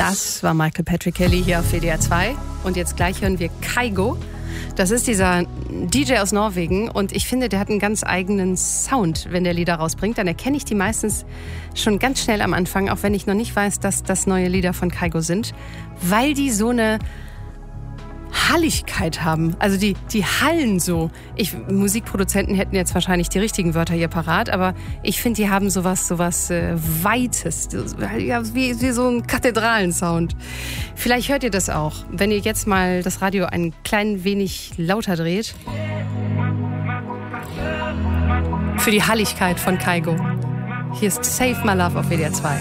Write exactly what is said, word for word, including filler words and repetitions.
Das war Michael Patrick Kelly hier auf W D R zwei. Und jetzt gleich hören wir Kygo. Das ist dieser D J aus Norwegen und ich finde, der hat einen ganz eigenen Sound, wenn der Lieder rausbringt. Dann erkenne ich die meistens schon ganz schnell am Anfang, auch wenn ich noch nicht weiß, dass das neue Lieder von Kygo sind, weil die so eine Halligkeit haben. Also die, die hallen so. Ich, Musikproduzenten hätten jetzt wahrscheinlich die richtigen Wörter hier parat, aber ich finde, die haben sowas, sowas äh, Weites, ja, wie, wie so ein Kathedralensound. Vielleicht hört ihr das auch, wenn ihr jetzt mal das Radio ein klein wenig lauter dreht. Für die Halligkeit von Kygo. Hier ist Save My Love auf W D R zwei.